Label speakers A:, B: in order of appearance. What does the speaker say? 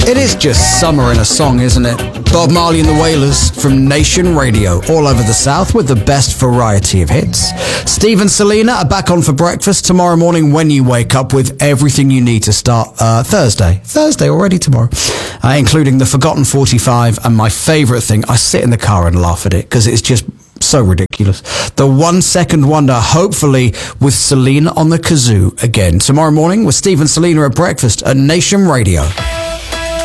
A: It is just summer in a song, isn't it? Bob Marley and the Wailers from Nation Radio, all over the South with the best variety of hits. Steve and Selena are back on for breakfast tomorrow morning when you wake up with everything you need to start Thursday already tomorrow, including the Forgotten 45 and my favourite thing, I sit in the car and laugh at it because it's just so ridiculous. The 1 Second Wonder, hopefully with Selena on the kazoo again tomorrow morning with Steve and Selena at breakfast at Nation Radio.